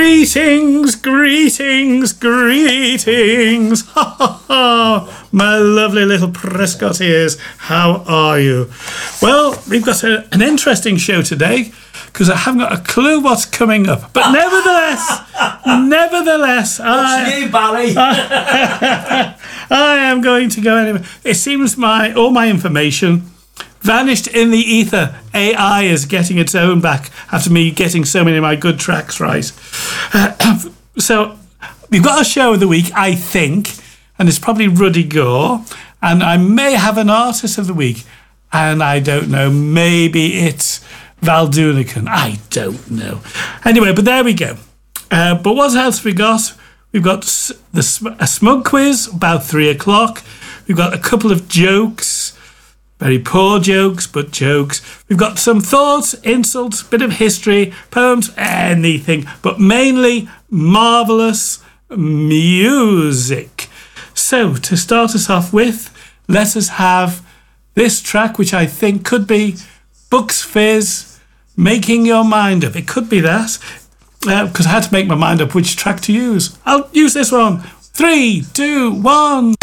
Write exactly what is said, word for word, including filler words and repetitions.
Greetings, greetings, greetings. Ha ha ha. My lovely little Prescott ears. How are you? Well, we've got a, an interesting show today because I haven't got a clue what's coming up. But nevertheless, nevertheless, What's I, new, Barry? I, I am going to go anyway. It seems my all my information vanished in the ether. A I is getting its own back after me getting so many of my good tracks right. Uh, so we've got a show of the week, I think, and it's probably Ruddy Gore, and I may have an artist of the week, and I don't know, maybe it's Val Doonican. I don't know. Anyway, but there we go. Uh, but what else have we got? We've got the, a smug quiz about three o'clock. We've got a couple of jokes. Very poor jokes, but jokes. We've got some thoughts, insults, bit of history, poems, anything, but mainly marvellous music. So, to start us off with, let us have this track, which I think could be Bucks Fizz, Making Your Mind Up. It could be that, because uh, I had to make my mind up which track to use. I'll use this one. Three, two, one.